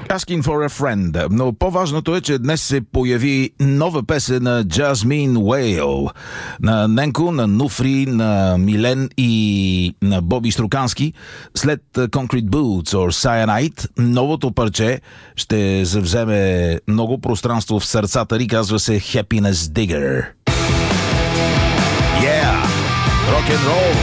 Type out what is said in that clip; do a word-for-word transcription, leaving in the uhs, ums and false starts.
Asking for a Friend. Но по-важното е, че днес се появи нова песен на Jasmine Whale, на Ненко, на Нуфри, на Милен и на Боби Струкански. След Concrete Boots or Cyanide, новото парче ще завземе много пространство в сърцата ри, казва се Happiness Digger. Yeah! Rock and roll!